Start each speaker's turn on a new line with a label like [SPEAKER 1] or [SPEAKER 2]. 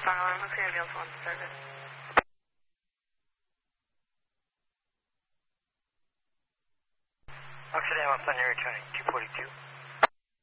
[SPEAKER 1] Chicago, I'm looking at Avails 1 service.
[SPEAKER 2] Oxford Ambulance on your returning, 242.